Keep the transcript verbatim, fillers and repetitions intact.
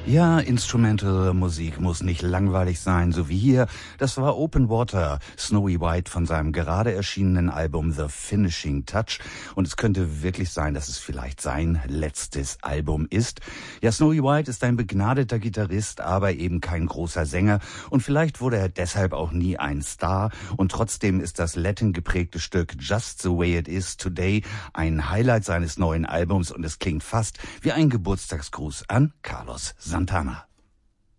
Ja, Instrumental-Musik muss nicht langweilig sein, so wie hier. Das war Open Water, Snowy White von seinem gerade erschienenen Album The Finishing Touch. Und es könnte wirklich sein, dass es vielleicht sein letztes Album ist. Ja, Snowy White ist ein begnadeter Gitarrist, aber eben kein großer Sänger. Und vielleicht wurde er deshalb auch nie ein Star. Und trotzdem ist das Latin geprägte Stück Just the Way It Is Today ein Highlight seines neuen Albums. Und es klingt fast wie ein Geburtstagsgruß an Carlos Santana.